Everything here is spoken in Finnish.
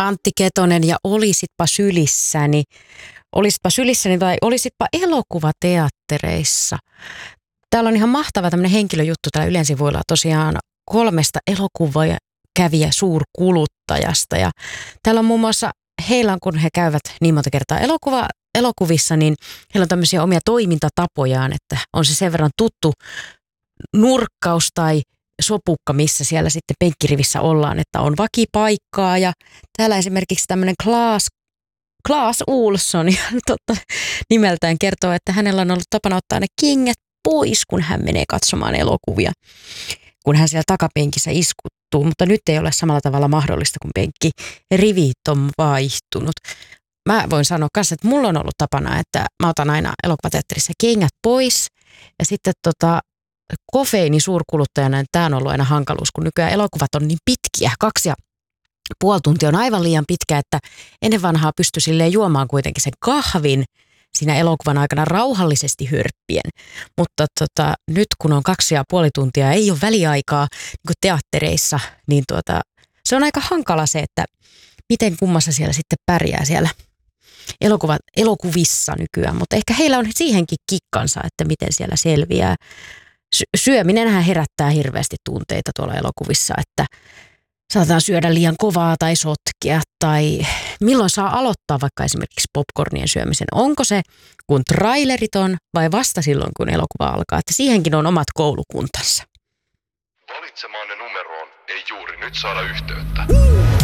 Antti Ketonen ja olisitpa sylissäni. Olisitpa sylissäni tai olisitpa elokuvateattereissa. Täällä on ihan mahtava tämmöinen henkilöjuttu täällä Ylen sivuilla tosiaan 3 elokuvakävijä suurkuluttajasta. Ja täällä on muun muassa heillä, kun he käyvät niin monta kertaa elokuvissa, niin heillä on tämmöisiä omia toimintatapojaan, että on se sen verran tuttu nurkkaus tai sopukka, missä siellä sitten penkkirivissä ollaan, että on vakipaikkaa. Ja täällä esimerkiksi tämmöinen Claes Olsson nimeltään kertoo, että hänellä on ollut tapana ottaa ne kengät pois, kun hän menee katsomaan elokuvia, kun hän siellä takapenkissä iskuttuu, mutta nyt ei ole samalla tavalla mahdollista, kun penkkirivit on vaihtunut. Mä voin sanoa kanssa, että mulla on ollut tapana, että mä otan aina elokuvateatterissa kengät pois ja sitten kofeiini suurkuluttajana, niin tämä on ollut aina hankaluus, kun nykyään elokuvat on niin pitkiä, 2,5 tuntia on aivan liian pitkä, että ennen vanhaa pystyi silleen juomaan kuitenkin sen kahvin siinä elokuvan aikana rauhallisesti hörppien. Mutta nyt kun on 2,5 tuntia, ei ole väliaikaa niin kuin teattereissa, niin se on aika hankala se, että miten kummassa siellä sitten pärjää siellä elokuvissa nykyään. Mutta ehkä heillä on siihenkin kikkansa, että miten siellä selviää. Syöminenhän herättää hirveästi tunteita tuolla elokuvissa, että saataan syödä liian kovaa tai sotkea tai milloin saa aloittaa vaikka esimerkiksi popcornien syömisen. Onko se kun trailerit on vai vasta silloin kun elokuva alkaa, että siihenkin on omat koulukuntansa. Valitsemaanne numeroon ei juuri nyt saada yhteyttä.